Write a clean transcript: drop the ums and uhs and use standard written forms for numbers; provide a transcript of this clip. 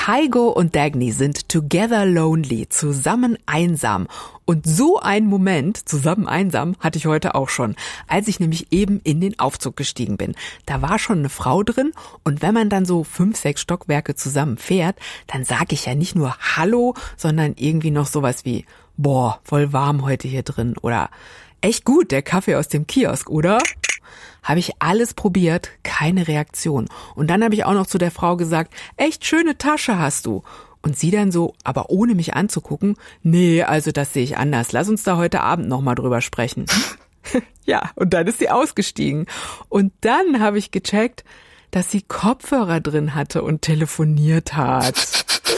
Kygo und Dagny sind together lonely, zusammen einsam. Und so einen Moment, zusammen einsam, hatte ich heute auch schon, als ich nämlich eben in den Aufzug gestiegen bin. Da war schon eine Frau drin und wenn man dann so 5, 6 Stockwerke zusammen fährt, dann sage ich ja nicht nur Hallo, sondern irgendwie noch sowas wie, boah, voll warm heute hier drin oder echt gut, der Kaffee aus dem Kiosk, oder? Habe ich alles probiert, keine Reaktion. Und dann habe ich auch noch zu der Frau gesagt, echt schöne Tasche hast du. Und sie dann so, aber ohne mich anzugucken, nee, also das sehe ich anders. Lass uns da heute Abend nochmal drüber sprechen. Ja, und dann ist sie ausgestiegen. Und dann habe ich gecheckt, dass sie Kopfhörer drin hatte und telefoniert hat.